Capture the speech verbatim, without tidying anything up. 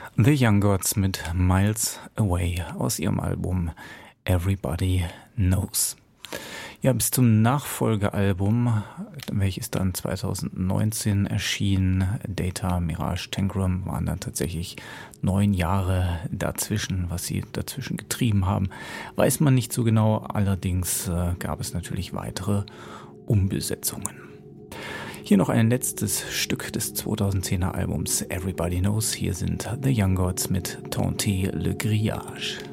The Young Gods mit Miles Away aus ihrem Album Everybody Knows. Ja, bis zum Nachfolgealbum, welches dann zwanzig neunzehn erschien, Data Mirage Tangram, waren dann tatsächlich neun Jahre dazwischen, was sie dazwischen getrieben haben. Weiß man nicht so genau, allerdings äh, gab es natürlich weitere Umbesetzungen. Hier noch ein letztes Stück des zweitausendzehner Albums Everybody Knows. Hier sind The Young Gods mit Tenter le Grillage.